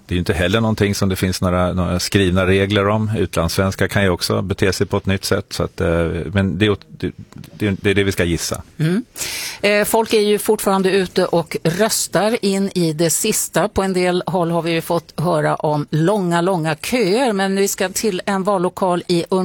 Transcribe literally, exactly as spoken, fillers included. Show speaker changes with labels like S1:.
S1: Det är ju inte heller någonting som det finns några, några skrivna regler om. Utlandssvenskar kan ju också bete sig på ett nytt sätt. Så att, men det är, det, det är det vi ska gissa.
S2: Mm. Eh, folk är ju fortfarande ute och röstar in i det sista. På en del håll har vi ju fått höra om långa, långa köer. Men vi ska till en vallokal i